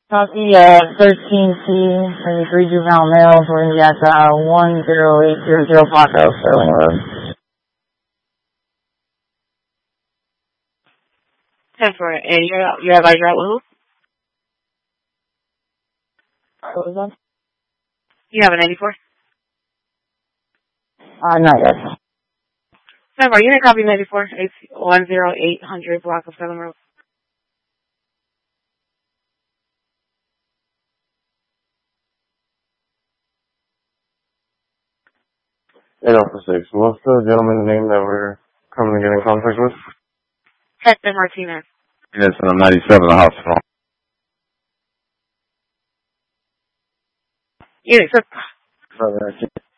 Copy, 13C, 33 juvenile males, we're at, 10800 Paco, Sterling Road. 10-4, and you're advisor out with who? What was that? You have a 94? Not yet. 10-4, you can copy 94, 10800 block of Sterling Road. 806. What's the gentleman's name that we're coming to get in contact with? Hector Martinez. Yes, and I'm 97 in the hospital. Yeah, so... Sorry,